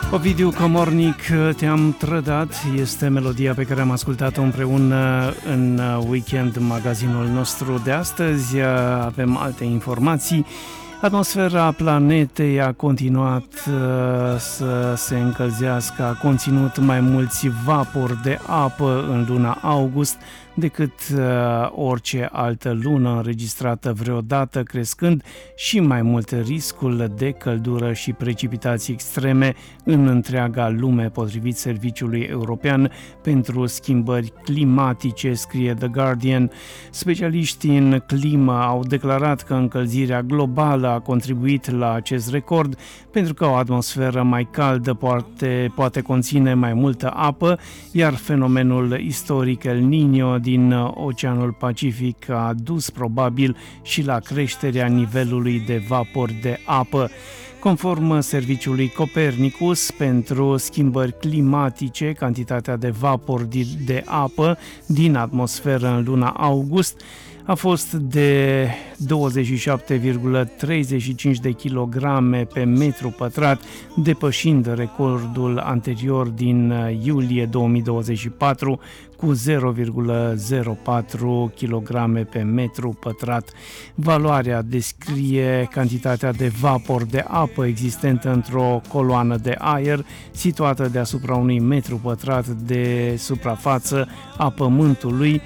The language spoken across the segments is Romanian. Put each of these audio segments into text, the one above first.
Ovidiu Comornic, Te-am trădat, este melodia pe care am ascultat-o împreună în weekend, magazinul nostru de astăzi. Avem alte informații. Atmosfera planetei a continuat să se încălzească, a conținut mai mulți vapori de apă în luna august decât orice altă lună înregistrată vreodată, crescând și mai mult riscul de căldură și precipitații extreme în întreaga lume, potrivit Serviciului European pentru Schimbări Climatice, scrie The Guardian. Specialiștii în climă au declarat că încălzirea globală a contribuit la acest record pentru că o atmosferă mai caldă poate conține mai multă apă, iar fenomenul istoric El Niño din Oceanul Pacific a dus probabil și la creșterea nivelului de vapori de apă. Conform serviciului Copernicus pentru schimbări climatice, cantitatea de vapori de apă din atmosferă în luna august a fost de 27,35 de kilograme pe metru pătrat, depășind recordul anterior din iulie 2024 cu 0,04 kg pe metru pătrat. Valoarea descrie cantitatea de vapor de apă existentă într-o coloană de aer situată deasupra unui metru pătrat de suprafață a Pământului,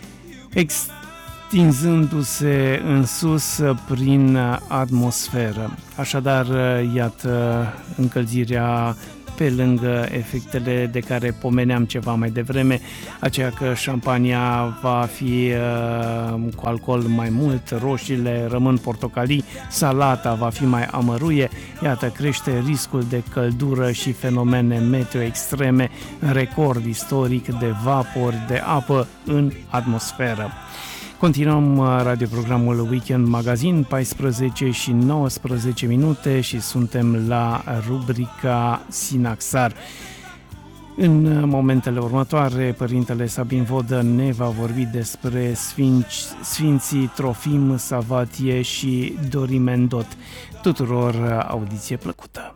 extinzându-se în sus prin atmosferă. Așadar, iată încălzirea pe lângă efectele de care pomeneam ceva mai devreme, aceea că șampania va fi cu alcool mai mult, roșiile rămân portocalii, salata va fi mai amăruie, iată crește riscul de căldură și fenomene meteo extreme, record istoric de vapori de apă în atmosferă. Continuăm radioprogramul Weekend Magazine, 14 și 19 minute și suntem la rubrica Sinaxar. În momentele următoare, părintele Sabin Vodă ne va vorbi despre Sfinții Trofim, Savatie și Dorimendot. Tuturor audiție plăcută!